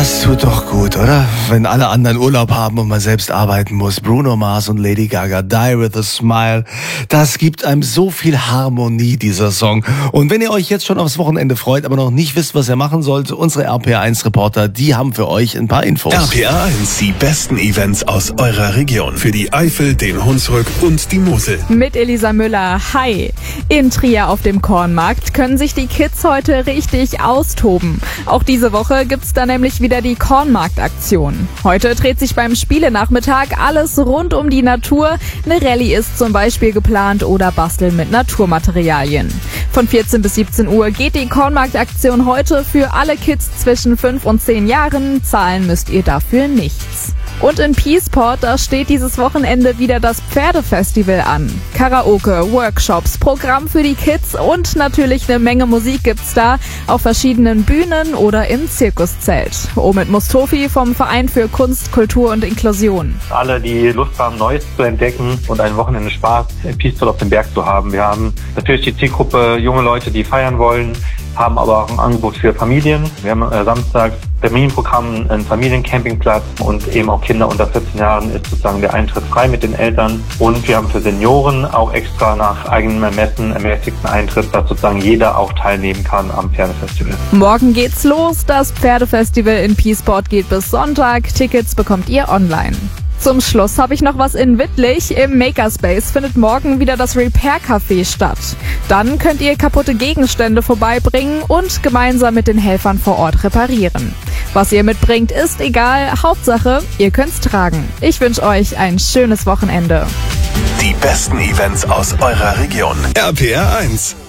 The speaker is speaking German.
Das tut doch gut, oder? Wenn alle anderen Urlaub haben und man selbst arbeiten muss. Bruno Mars und Lady Gaga, Die With A Smile. Das gibt einem so viel Harmonie, dieser Song. Und wenn ihr euch jetzt schon aufs Wochenende freut, aber noch nicht wisst, was ihr machen sollt, unsere RPR1-Reporter, die haben für euch ein paar Infos. RPR1, die besten Events aus eurer Region. Für die Eifel, den Hunsrück und die Mosel. Mit Elisa Müller. Hi! In Trier auf dem Kornmarkt können sich die Kids heute richtig austoben. Auch diese Woche gibt's da nämlich wieder die Kornmarktaktion. Heute dreht sich beim Spielenachmittag alles rund um die Natur. Eine Rallye ist zum Beispiel geplant oder Basteln mit Naturmaterialien. Von 14 bis 17 Uhr geht die Kornmarktaktion heute für alle Kids zwischen 5 und 10 Jahren. Zahlen müsst ihr dafür nichts. Und in Peaceport, da steht dieses Wochenende wieder das Pferdefestival an. Karaoke, Workshops, Programm für die Kids und natürlich eine Menge Musik gibt's da auf verschiedenen Bühnen oder im Zirkuszelt. Omid Mustofi vom Verein für Kunst, Kultur und Inklusion. Alle, die Lust haben, Neues zu entdecken und ein Wochenende Spaß in Peaceport auf dem Berg zu haben. Wir haben natürlich die Zielgruppe junge Leute, die feiern wollen, haben aber auch ein Angebot für Familien. Wir haben samstags Terminprogramm, einen Familiencampingplatz und eben auch Kinder unter 14 Jahren ist sozusagen der Eintritt frei mit den Eltern. Und wir haben für Senioren auch extra nach eigenem Ermessen ermäßigten Eintritt, dass sozusagen jeder auch teilnehmen kann am Pferdefestival. Morgen geht's los. Das Pferdefestival in Peaceport geht bis Sonntag. Tickets bekommt ihr online. Zum Schluss habe ich noch was in Wittlich. Im Makerspace findet morgen wieder das Repair Café statt. Dann könnt ihr kaputte Gegenstände vorbeibringen und gemeinsam mit den Helfern vor Ort reparieren. Was ihr mitbringt, ist egal. Hauptsache, ihr könnt's tragen. Ich wünsche euch ein schönes Wochenende. Die besten Events aus eurer Region. RPR1.